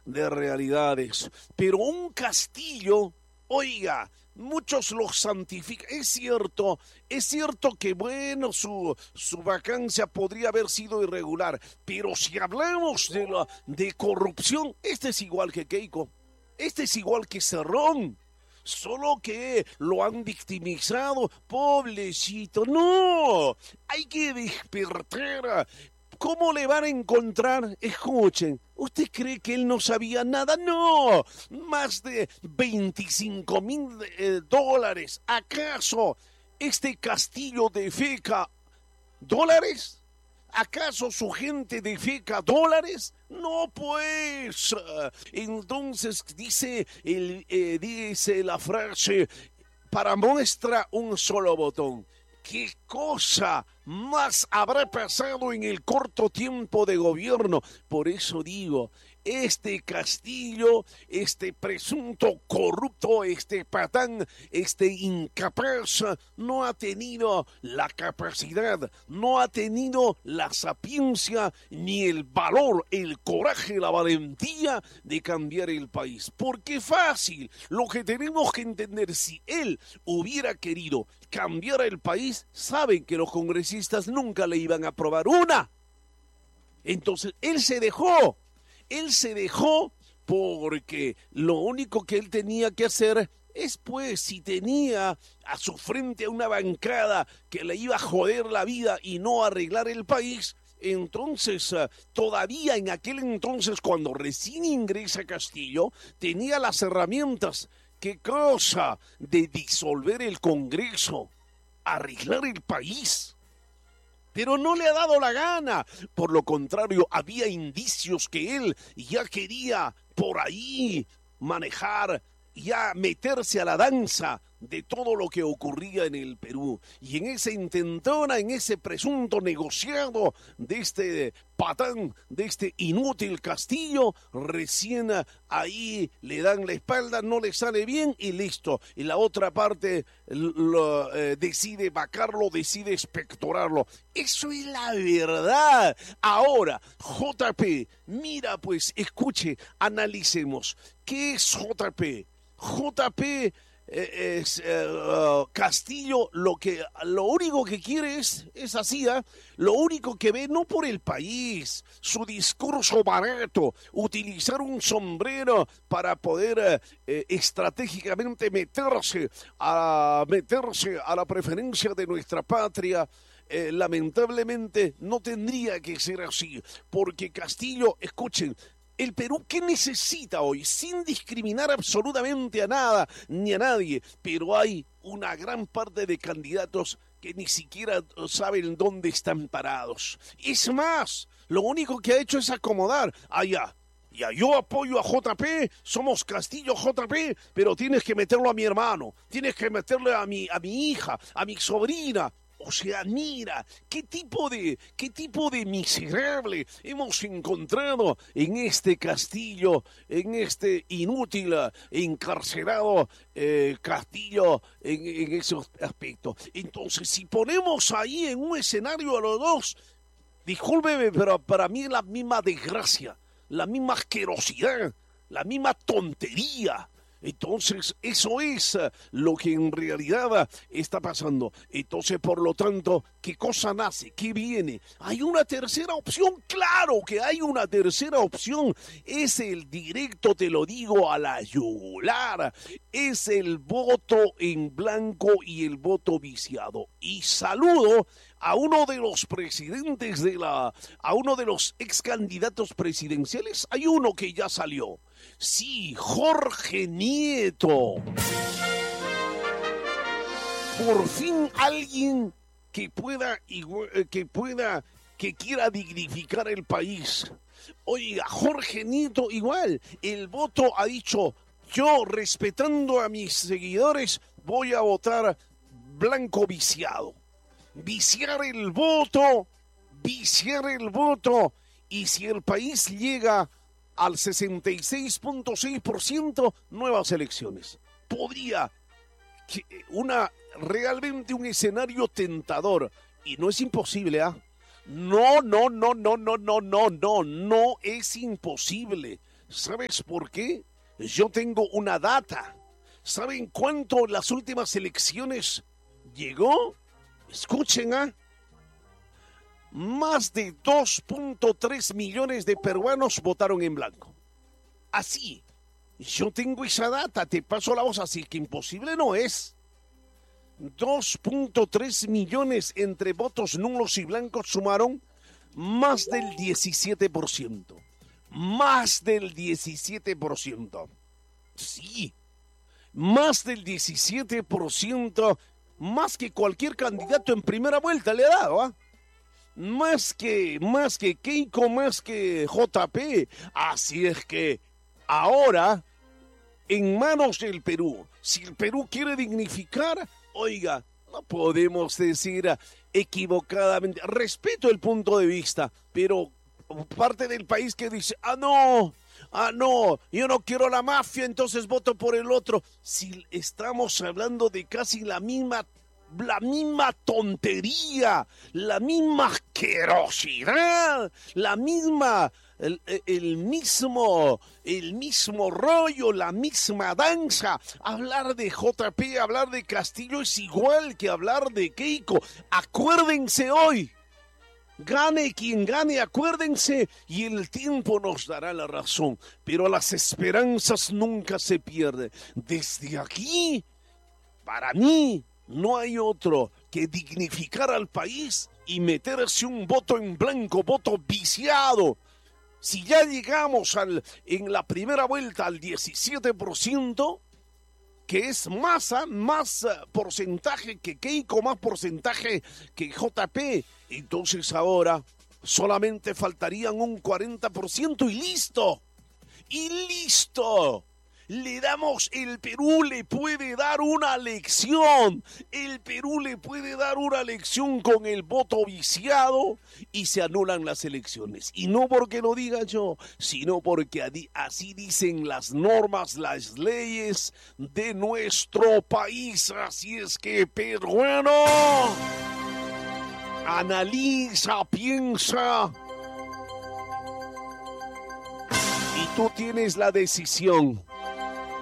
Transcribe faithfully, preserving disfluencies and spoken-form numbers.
de realidades. Pero un Castillo, oiga, muchos lo santifican. Es cierto, es cierto que, bueno, su, su vacancia podría haber sido irregular, pero si hablamos de, la, de corrupción, este es igual que Keiko, este es igual que Cerrón. Solo que lo han victimizado, pobrecito. No, hay que despertar. ¿Cómo le van a encontrar? Escuchen, ¿usted cree que él no sabía nada? No, más de veinticinco mil eh, dólares. ¿Acaso este Castillo defeca dólares? ¿Acaso su gente defeca dólares? No, pues. Entonces dice, el, eh, dice la frase, para muestra un solo botón. ¿Qué cosa más habrá pasado en el corto tiempo de gobierno? Por eso digo, este Castillo, este presunto corrupto, este patán, este incapaz, no ha tenido la capacidad, no ha tenido la sapiencia, ni el valor, el coraje, la valentía de cambiar el país. Porque fácil, lo que tenemos que entender, si él hubiera querido cambiar el país, saben que los congresistas nunca le iban a aprobar una. Entonces, él se dejó. Él se dejó porque lo único que él tenía que hacer es, pues, si tenía a su frente a una bancada que le iba a joder la vida y no arreglar el país, entonces, uh, todavía en aquel entonces, cuando recién ingresa Castillo, tenía las herramientas. ¿Qué cosa? De disolver el Congreso, arreglar el país. Pero no le ha dado la gana. Por lo contrario, había indicios que él ya quería por ahí manejar, ya meterse a la danza de todo lo que ocurría en el Perú. Y en esa intentona, en ese presunto negociado de este patán, de este inútil Castillo, recién ahí le dan la espalda, no le sale bien y listo. Y la otra parte lo, eh, decide vacarlo, decide espectorarlo. Eso es la verdad. Ahora, J P, mira pues, escuche, analicemos. ¿Qué es J P? J P es eh, uh, Castillo, lo que lo único que quiere es, es así, ¿eh? Lo único que ve, no por el país, su discurso barato, utilizar un sombrero para poder eh, estratégicamente meterse a, meterse a la preferencia de nuestra patria. Eh, lamentablemente no tendría que ser así, porque Castillo, escuchen, el Perú, ¿qué necesita hoy? Sin discriminar absolutamente a nada ni a nadie, pero hay una gran parte de candidatos que ni siquiera saben dónde están parados. Es más, lo único que ha hecho es acomodar allá. Ya, yo apoyo a J P, somos Castillo J P, pero tienes que meterlo a mi hermano, tienes que meterle a mi, a mi hija, a mi sobrina. O sea, mira, qué tipo de, qué tipo de miserable hemos encontrado en este Castillo, en este inútil, encarcelado eh, Castillo en, en ese aspecto. Entonces, si ponemos ahí en un escenario a los dos, discúlpeme, pero para mí es la misma desgracia, la misma asquerosidad, la misma tontería. Entonces, eso es lo que en realidad está pasando. Entonces, por lo tanto, ¿qué cosa nace? ¿Qué viene? ¿Hay una tercera opción? ¡Claro que hay una tercera opción! Es el directo, te lo digo, a la yugular. Es el voto en blanco y el voto viciado. Y saludo a uno de los presidentes de la... a uno de los ex candidatos presidenciales. Hay uno que ya salió. Sí, Jorge Nieto. Por fin alguien que pueda, que pueda, que quiera dignificar el país. Oiga, Jorge Nieto igual, el voto ha dicho, yo respetando a mis seguidores voy a votar blanco viciado. Viciar el voto, viciar el voto, y si el país llega al sesenta y seis punto seis por ciento, nuevas elecciones. Podría, una, realmente un escenario tentador, y no es imposible, ¿ah? ¿eh? No, no, no, no, no, no, no, no, no es imposible. ¿Sabes por qué? Yo tengo una data. ¿Saben cuánto en las últimas elecciones llegó? Escuchen, ¿ah? Más de dos punto tres millones de peruanos votaron en blanco. Así. Yo tengo esa data, te paso la voz, así que imposible no es. dos punto tres millones entre votos nulos y blancos sumaron más del diecisiete por ciento. Más del diecisiete por ciento. Sí, más del diecisiete por ciento, más que cualquier candidato en primera vuelta le ha dado, ¿ah? Más que, más que Keiko, más que J P. Así es que ahora, en manos del Perú, si el Perú quiere dignificar, oiga, no podemos decir equivocadamente, respeto el punto de vista, pero parte del país que dice, ah, no, ah, no, yo no quiero la mafia, entonces voto por el otro. Si estamos hablando de casi la misma, la misma tontería, la misma asquerosidad, la misma, el, el mismo, el mismo rollo, la misma danza. Hablar de J P, hablar de Castillo es igual que hablar de Keiko. Acuérdense hoy. Gane quien gane, acuérdense, y el tiempo nos dará la razón, pero las esperanzas nunca se pierden. Desde aquí, para mí, no hay otro que dignificar al país y meterse un voto en blanco, voto viciado. Si ya llegamos al, en la primera vuelta al diecisiete por ciento, que es más, más porcentaje que Keiko, más porcentaje que J P. Entonces ahora solamente faltarían un cuarenta por ciento y listo. Y listo. Le damos, el Perú le puede dar una lección. El Perú le puede dar una lección con el voto viciado y se anulan las elecciones. Y no porque lo diga yo, sino porque así dicen las normas, las leyes de nuestro país. Así es que, peruano, analiza, piensa. Y tú tienes la decisión.